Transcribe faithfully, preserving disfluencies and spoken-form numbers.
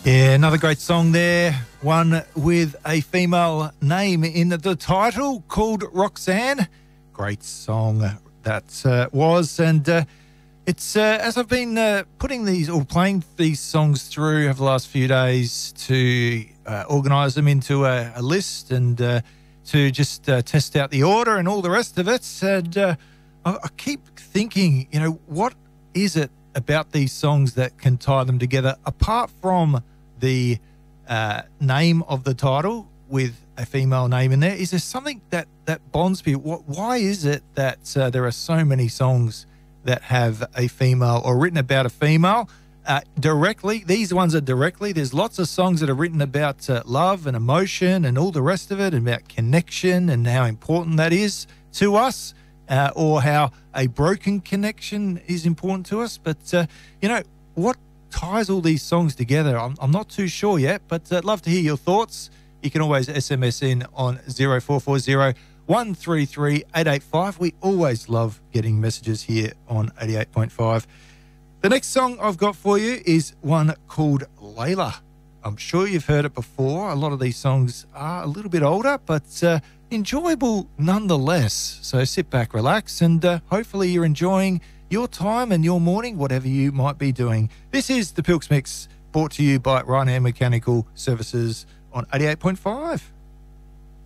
Yeah, another great song there. One with a female name in the title called Roxanne. Great song that uh, was. And uh, it's uh, as I've been uh, putting these or playing these songs through over the last few days to uh, organise them into a, a list and uh, to just uh, test out the order and all the rest of it. And uh, I, I keep thinking, you know, what is it about these songs that can tie them together apart from the uh, name of the title with a female name in there? Is there something that, that bonds people? What, why is it that uh, there are so many songs that have a female or written about a female uh, directly? These ones are directly. There's lots of songs that are written about uh, love and emotion and all the rest of it, and about connection and how important that is to us, uh, or how a broken connection is important to us. But, uh, you know, what ties all these songs together? I'm, I'm not too sure yet, but I'd love to hear your thoughts. You can always S M S in on zero four four zero, one three three, eight eight five. We always love getting messages here on eighty-eight point five. The next song I've got for you is one called Layla. I'm sure you've heard it before. A lot of these songs are a little bit older, but uh, enjoyable nonetheless. So sit back, relax, and uh, hopefully you're enjoying your time and your morning, whatever you might be doing. This is the Pilks Mix, brought to you by Ryanair Mechanical Services on eighty-eight point five.